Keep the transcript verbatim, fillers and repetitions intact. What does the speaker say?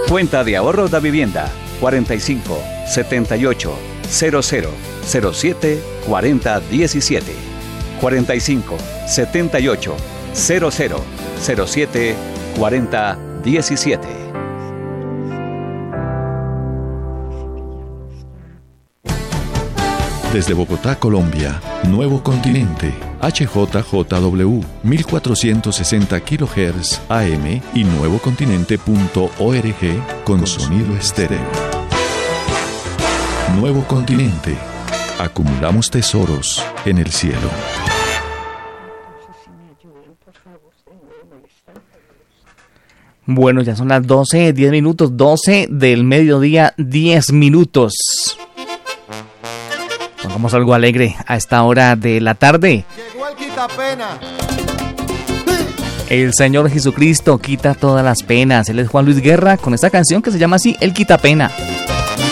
Cuenta de ahorro da vivienda cuarenta y cinco, setenta y ocho, cero cero, cero siete, cuarenta, diecisiete. cuarenta y cinco, setenta y ocho, cero cero, cero siete, cuarenta, diecisiete. Desde Bogotá, Colombia, Nuevo Continente, H J J W, mil cuatrocientos sesenta kilohertz A M y nuevocontinente punto org con sonido estéreo. Nuevo Continente. Acumulamos tesoros en el cielo. Bueno, ya son las doce, diez minutos, doce del mediodía, diez minutos. Pongamos algo alegre a esta hora de la tarde. Llegó el quitapena. El Señor Jesucristo quita todas las penas. Él es Juan Luis Guerra con esta canción que se llama así, El Quitapena.